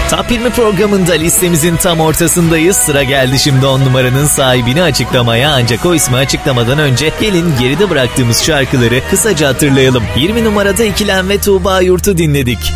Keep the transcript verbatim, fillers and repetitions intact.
Top yirmi programında listemizin tam ortasındayız. Sıra geldi şimdi on numaranın sahibini açıklamaya. Ancak o ismi açıklamadan önce gelin geride bıraktığımız şarkıları kısaca hatırlayalım. yirmi numarada İkilem ve Tuğba Yurt'u dinledik.